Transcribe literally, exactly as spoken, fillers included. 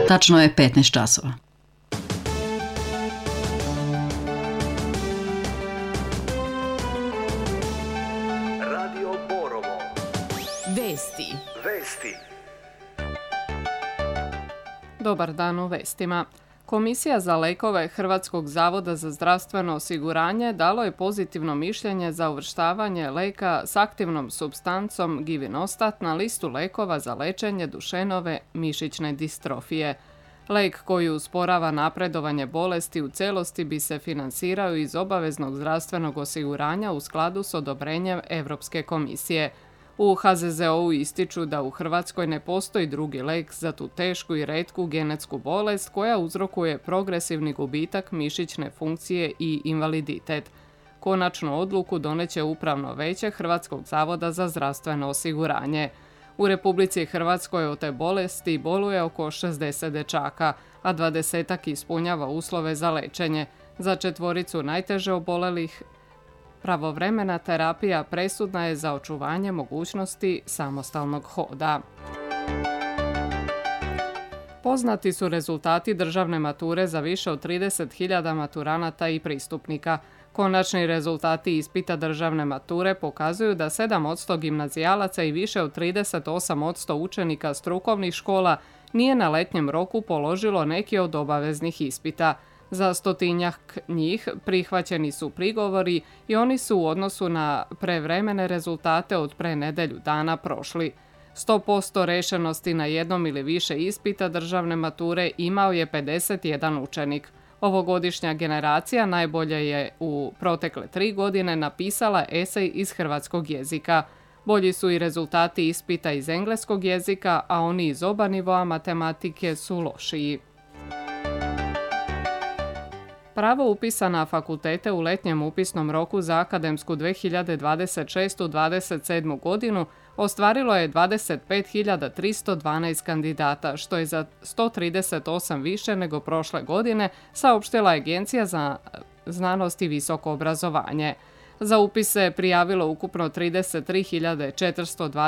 Tačno je petnaest časova. Radio Borovo. Vesti. Vesti. Dobar dan u vestima. Komisija za lijekove Hrvatskog zavoda za zdravstveno osiguranje dalo je pozitivno mišljenje za uvrštavanje lijeka s aktivnom supstancom Givinostat na listu lijekova za liječenje Dušenove mišićne distrofije. Lijek koji usporava napredovanje bolesti u cijelosti bi se finansirao iz obaveznog zdravstvenog osiguranja u skladu s odobrenjem Europske komisije. U H Z Z O-u ističu da u Hrvatskoj ne postoji drugi lijek za tu tešku i retku genetsku bolest koja uzrokuje progresivni gubitak mišićne funkcije i invaliditet. Konačnu odluku doneće Upravno vijeće Hrvatskog zavoda za zdravstveno osiguranje. U Republici Hrvatskoj od te bolesti boluje oko šezdeset dečaka, a dvadesetak ispunjava uslove za liječenje. Za četvoricu najteže obolelih pravovremena terapija presudna je za očuvanje mogućnosti samostalnog hoda. Poznati su rezultati državne mature za više od trideset hiljada maturanata i pristupnika. Konačni rezultati ispita državne mature pokazuju da sedam posto gimnazijalaca i više od trideset osam posto učenika strukovnih škola nije na letnjem roku položilo neki od obaveznih ispita. Za stotinjak njih prihvaćeni su prigovori i oni su u odnosu na prevremene rezultate od pre nedelju dana prošli. sto posto rešenosti na jednom ili više ispita državne mature imao je pedeset jedan učenik. Ovogodišnja generacija najbolje je u protekle tri godine napisala esej iz hrvatskog jezika. Bolji su i rezultati ispita iz engleskog jezika, a oni iz oba nivoa matematike su lošiji. Pravo upisa na fakultete u letnjem upisnom roku za akademsku dve hiljade dvadeset šeste dvadeset sedme. godinu ostvarilo je dvadeset pet hiljada tristo dvanaest kandidata, što je za sto trideset osam više nego prošle godine, saopštila Agencija za znanost i visoko obrazovanje. Za upis se prijavilo ukupno trideset tri hiljade četiristo dvadeset